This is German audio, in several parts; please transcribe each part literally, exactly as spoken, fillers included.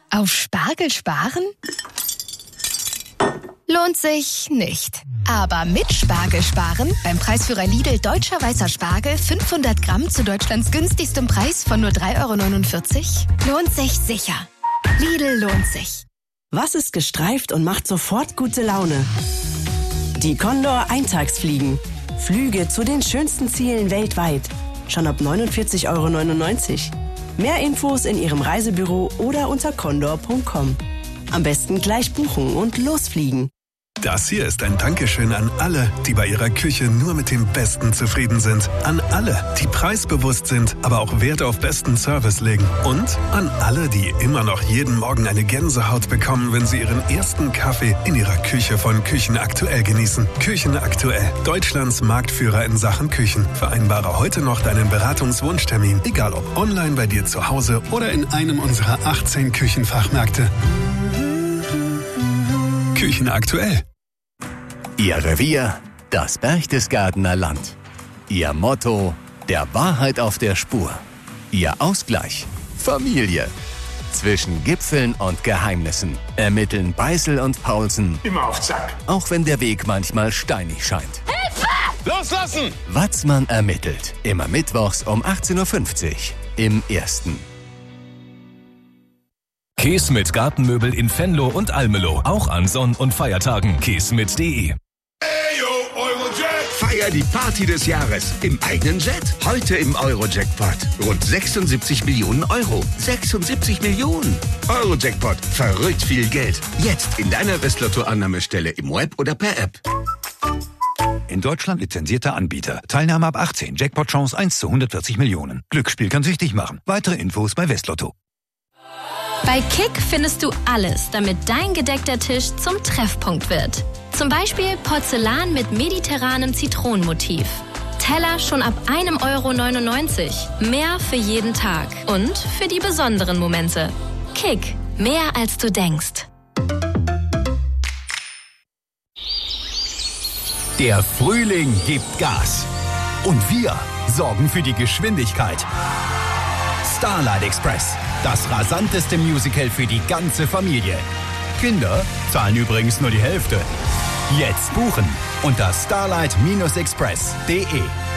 Auf Spargel sparen? Lohnt sich nicht. Aber mit Spargel sparen, beim Preisführer Lidl Deutscher Weißer Spargel, fünfhundert Gramm zu Deutschlands günstigstem Preis von nur drei Euro neunundvierzig, lohnt sich sicher. Lidl lohnt sich. Was ist gestreift und macht sofort gute Laune? Die Condor Eintagsfliegen. Flüge zu den schönsten Zielen weltweit. Schon ab neunundvierzig Euro neunundneunzig. Mehr Infos in Ihrem Reisebüro oder unter condor punkt com. Am besten gleich buchen und losfliegen. Das hier ist ein Dankeschön an alle, die bei ihrer Küche nur mit dem Besten zufrieden sind. An alle, die preisbewusst sind, aber auch Wert auf besten Service legen. Und an alle, die immer noch jeden Morgen eine Gänsehaut bekommen, wenn sie ihren ersten Kaffee in ihrer Küche von Küchen Aktuell genießen. Küchen Aktuell, Deutschlands Marktführer in Sachen Küchen. Vereinbare heute noch deinen Beratungswunschtermin, egal ob online bei dir zu Hause oder in einem unserer achtzehn Küchenfachmärkte. Küchen Aktuell. Ihr Revier, das Berchtesgadener Land. Ihr Motto, der Wahrheit auf der Spur. Ihr Ausgleich, Familie. Zwischen Gipfeln und Geheimnissen ermitteln Beißel und Paulsen. Immer auf Zack. Auch wenn der Weg manchmal steinig scheint. Hilfe! Loslassen! Watzmann ermittelt. Immer mittwochs um achtzehn Uhr fünfzig im Ersten. Keesmit Gartenmöbel in Venlo und Almelo. Auch an Sonn- und Feiertagen. keesmit punkt de. Feier die Party des Jahres im eigenen Jet. Heute im Euro-Jackpot. Rund sechsundsiebzig Millionen Euro. sechsundsiebzig Millionen. Euro-Jackpot. Verrückt viel Geld. Jetzt in deiner Westlotto-Annahmestelle im Web oder per App. In Deutschland lizenzierter Anbieter. Teilnahme ab achtzehn. Jackpot-Chance eins zu hundertvierzig Millionen. Glücksspiel kann süchtig machen. Weitere Infos bei Westlotto. Bei Kick findest du alles, damit dein gedeckter Tisch zum Treffpunkt wird. Zum Beispiel Porzellan mit mediterranem Zitronenmotiv. Teller schon ab einem Euro neunundneunzig. Mehr für jeden Tag und für die besonderen Momente. Kick, mehr als du denkst. Der Frühling gibt Gas. Und wir sorgen für die Geschwindigkeit. Starlight Express, das rasanteste Musical für die ganze Familie. Kinder zahlen übrigens nur die Hälfte. Jetzt buchen unter starlight express punkt de.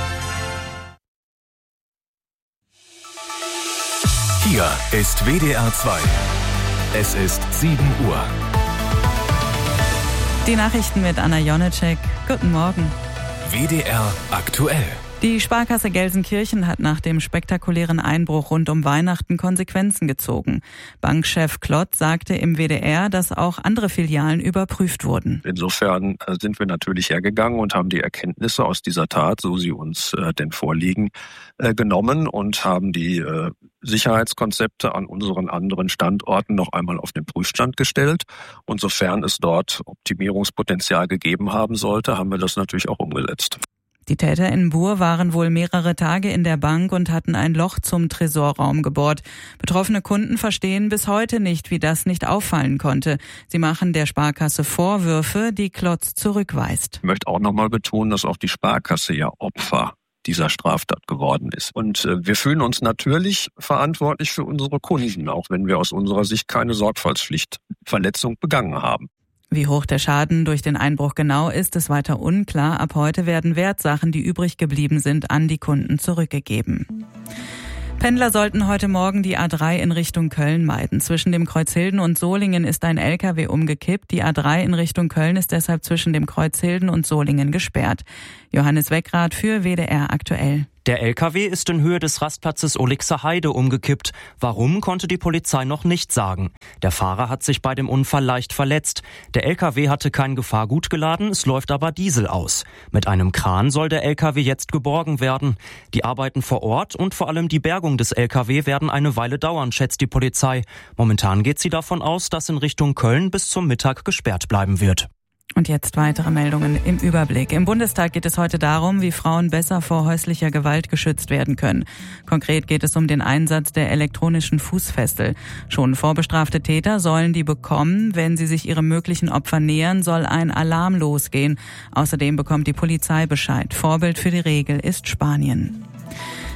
Hier ist W D R zwei. Es ist sieben Uhr. Die Nachrichten mit Anna Jonecek. Guten Morgen. W D R aktuell. Die Sparkasse Gelsenkirchen hat nach dem spektakulären Einbruch rund um Weihnachten Konsequenzen gezogen. Bankchef Klott sagte im W D R, dass auch andere Filialen überprüft wurden. Insofern sind wir natürlich hergegangen und haben die Erkenntnisse aus dieser Tat, so sie uns äh, denn vorliegen, äh, genommen und haben die äh, Sicherheitskonzepte an unseren anderen Standorten noch einmal auf den Prüfstand gestellt. Und sofern es dort Optimierungspotenzial gegeben haben sollte, haben wir das natürlich auch umgesetzt. Die Täter in Buhr waren wohl mehrere Tage in der Bank und hatten ein Loch zum Tresorraum gebohrt. Betroffene Kunden verstehen bis heute nicht, wie das nicht auffallen konnte. Sie machen der Sparkasse Vorwürfe, die Klotz zurückweist. Ich möchte auch nochmal betonen, dass auch die Sparkasse ja Opfer dieser Straftat geworden ist. Und äh, wir fühlen uns natürlich verantwortlich für unsere Kunden, auch wenn wir aus unserer Sicht keine Sorgfaltspflichtverletzung begangen haben. Wie hoch der Schaden durch den Einbruch genau ist, ist weiter unklar. Ab heute werden Wertsachen, die übrig geblieben sind, an die Kunden zurückgegeben. Pendler sollten heute Morgen die A drei in Richtung Köln meiden. Zwischen dem Kreuz Hilden und Solingen ist ein L K W umgekippt. Die A drei in Richtung Köln ist deshalb zwischen dem Kreuz Hilden und Solingen gesperrt. Johannes Weckrath für W D R aktuell. Der L K W ist in Höhe des Rastplatzes Olixer Heide umgekippt. Warum, konnte die Polizei noch nicht sagen. Der Fahrer hat sich bei dem Unfall leicht verletzt. Der L K W hatte kein Gefahrgut geladen, es läuft aber Diesel aus. Mit einem Kran soll der L K W jetzt geborgen werden. Die Arbeiten vor Ort und vor allem die Bergung des L K W werden eine Weile dauern, schätzt die Polizei. Momentan geht sie davon aus, dass in Richtung Köln bis zum Mittag gesperrt bleiben wird. Und jetzt weitere Meldungen im Überblick. Im Bundestag geht es heute darum, wie Frauen besser vor häuslicher Gewalt geschützt werden können. Konkret geht es um den Einsatz der elektronischen Fußfessel. Schon vorbestrafte Täter sollen die bekommen. Wenn sie sich ihrem möglichen Opfer nähern, soll ein Alarm losgehen. Außerdem bekommt die Polizei Bescheid. Vorbild für die Regel ist Spanien.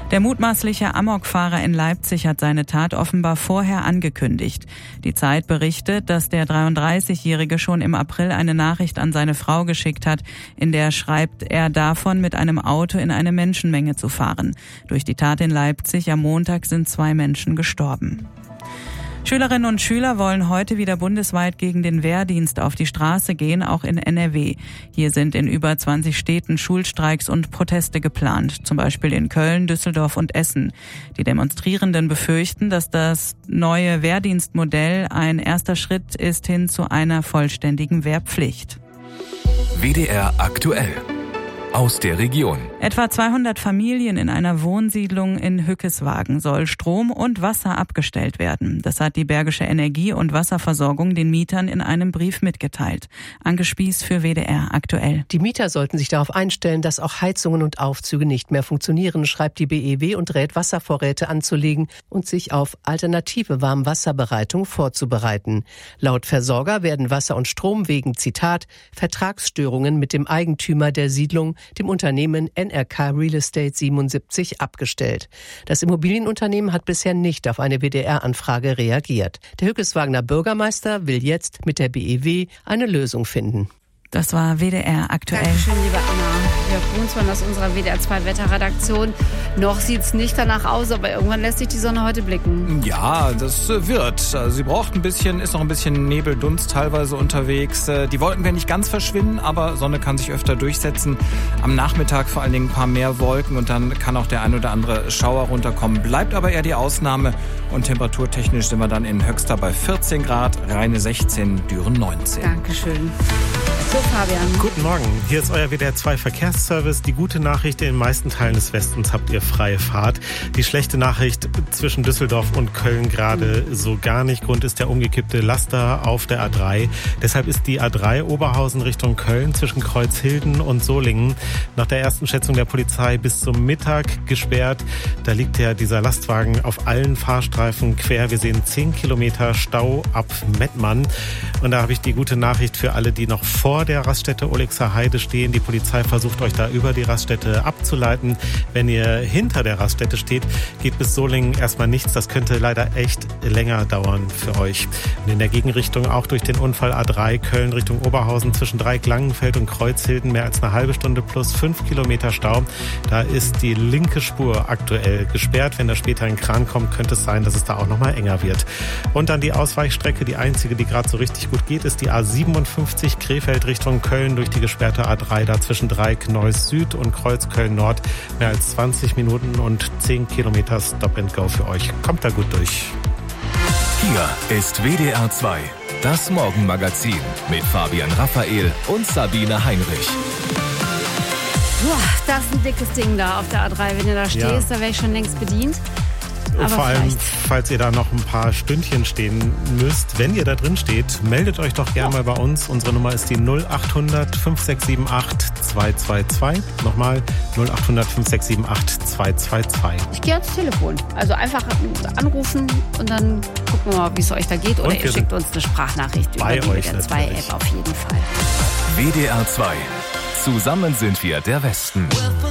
Der mutmaßliche Amokfahrer in Leipzig hat seine Tat offenbar vorher angekündigt. Die Zeit berichtet, dass der dreiunddreißigjährige schon im April eine Nachricht an seine Frau geschickt hat, in der schreibt er davon, mit einem Auto in eine Menschenmenge zu fahren. Durch die Tat in Leipzig am Montag sind zwei Menschen gestorben. Schülerinnen und Schüler wollen heute wieder bundesweit gegen den Wehrdienst auf die Straße gehen, auch in N R W. Hier sind in über zwanzig Städten Schulstreiks und Proteste geplant, zum Beispiel in Köln, Düsseldorf und Essen. Die Demonstrierenden befürchten, dass das neue Wehrdienstmodell ein erster Schritt ist hin zu einer vollständigen Wehrpflicht. W D R aktuell. Aus der Region. Etwa zweihundert Familien in einer Wohnsiedlung in Hückeswagen soll Strom und Wasser abgestellt werden. Das hat die Bergische Energie- und Wasserversorgung den Mietern in einem Brief mitgeteilt. Anke Spieß für W D R aktuell. Die Mieter sollten sich darauf einstellen, dass auch Heizungen und Aufzüge nicht mehr funktionieren, schreibt die B E W und rät, Wasservorräte anzulegen und sich auf alternative Warmwasserbereitung vorzubereiten. Laut Versorger werden Wasser und Strom wegen, Zitat, Vertragsstörungen mit dem Eigentümer der Siedlung, dem Unternehmen N R K Real Estate siebenundsiebzig, abgestellt. Das Immobilienunternehmen hat bisher nicht auf eine W D R-Anfrage reagiert. Der Hückeswagener Bürgermeister will jetzt mit der B E W eine Lösung finden. Das war W D R aktuell. Dankeschön, liebe Anna. Jörg Brunsmann aus unserer W D R zwei Wetterredaktion. Noch sieht es nicht danach aus, aber irgendwann lässt sich die Sonne heute blicken. Ja, das wird. Sie braucht ein bisschen, ist noch ein bisschen Nebeldunst teilweise unterwegs. Die Wolken werden nicht ganz verschwinden, aber Sonne kann sich öfter durchsetzen. Am Nachmittag vor allen Dingen ein paar mehr Wolken und dann kann auch der ein oder andere Schauer runterkommen. Bleibt aber eher die Ausnahme und temperaturtechnisch sind wir dann in Höxter bei vierzehn Grad, Rheine sechzehn, Düren neunzehn. Dankeschön. So, Fabian. Guten Morgen, hier ist euer W D R zwei Verkehrsservice. Die gute Nachricht, in den meisten Teilen des Westens habt ihr freie Fahrt. Die schlechte Nachricht, zwischen Düsseldorf und Köln gerade mhm. so gar nicht. Grund ist der umgekippte Laster auf der A drei. Deshalb ist die A drei Oberhausen Richtung Köln zwischen Kreuzhilden und Solingen nach der ersten Schätzung der Polizei bis zum Mittag gesperrt. Da liegt ja dieser Lastwagen auf allen Fahrstreifen quer. Wir sehen zehn Kilometer Stau ab Mettmann. Und da habe ich die gute Nachricht für alle, die noch vor der Raststätte Olixer Heide stehen. Die Polizei versucht euch da über die Raststätte abzuleiten. Wenn ihr hinter der Raststätte steht, geht bis Solingen erstmal nichts. Das könnte leider echt länger dauern für euch. Und in der Gegenrichtung auch durch den Unfall A drei Köln Richtung Oberhausen zwischen Dreieck-Langenfeld und Kreuzhilden mehr als eine halbe Stunde plus fünf Kilometer Stau. Da ist die linke Spur aktuell gesperrt. Wenn da später ein Kran kommt, könnte es sein, dass es da auch nochmal enger wird. Und dann die Ausweichstrecke, die einzige, die gerade so richtig gut geht, ist die A siebenundfünfzig Krefeld Richtung Köln durch die gesperrte A drei, da zwischen Dreieck Neuss Süd und Kreuz Köln Nord. Mehr als zwanzig Minuten und zehn Kilometer Stop and Go für euch. Kommt da gut durch. Hier ist W D R zwei, das Morgenmagazin mit Fabian Raphael und Sabine Heinrich. Boah, das ist ein dickes Ding da auf der A drei. Wenn ihr da stehst, ja. Da wäre ich schon längst bedient. Aber vor allem, vielleicht. falls ihr da noch ein paar Stündchen stehen müsst, wenn ihr da drin steht, meldet euch doch gerne mal bei uns. Unsere Nummer ist die null acht hundert fünf sechs sieben acht zwei zwei zwei. Nochmal null acht hundert fünf sechs sieben acht zwei zwei zwei. Ich gehe ans Telefon. Also einfach anrufen und dann gucken wir mal, wie es euch da geht. Oder ihr schickt uns eine Sprachnachricht über die W D R zwei App auf jeden Fall. W D R zwei. Zusammen sind wir der Westen.